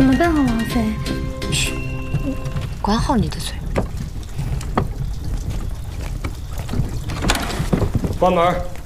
怎么办啊，王妃？ 嘘，管好你的嘴。 关门。